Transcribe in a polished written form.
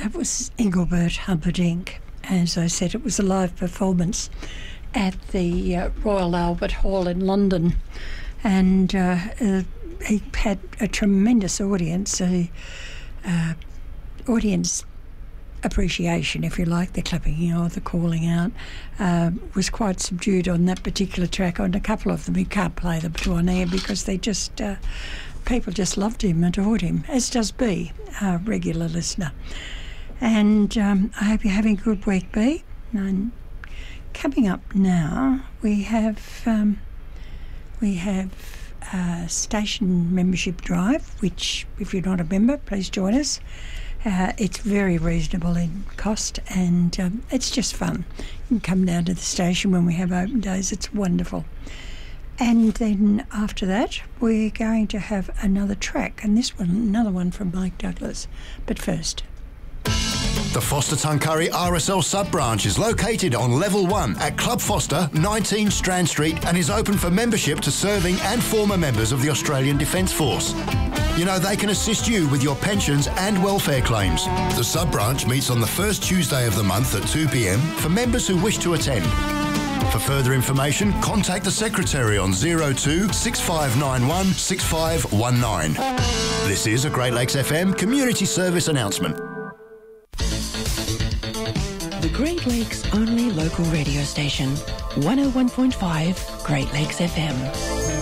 That was Engelbert Humperdinck. As I said, it was a live performance at the Royal Albert Hall in London, and he had a tremendous audience, audience appreciation, if you like. The clapping, the calling out was quite subdued on that particular track. On a couple of them, you can't play them on air because they just people just loved him, adored him, as does B, our regular listener. And I hope you're having a good week, B. And coming up now, we have station membership drive, which, if you're not a member, please join us. It's very reasonable in cost, and it's just fun. You can come down to the station when we have open days. It's wonderful. And then after that, we're going to have another track, and this one, another one from Mike Douglas. But first, the Foster Tuncurry RSL sub-branch is located on Level 1 at Club Foster, 19 Strand Street, and is open for membership to serving and former members of the Australian Defence Force. They can assist you with your pensions and welfare claims. The sub-branch meets on the first Tuesday of the month at 2 p.m. for members who wish to attend. For further information, contact the Secretary on 02 6591 6519. This is a Great Lakes FM community service announcement. The Great Lakes' only local radio station, 101.5 Great Lakes FM.